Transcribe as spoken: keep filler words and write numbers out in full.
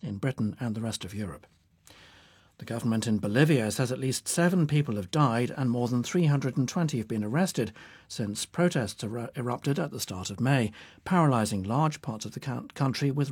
in Britain and the rest of Europe. The government in Bolivia says at least seven people have died and more than three hundred twenty have been arrested since protests er- erupted at the start of May, paralysing large parts of the country with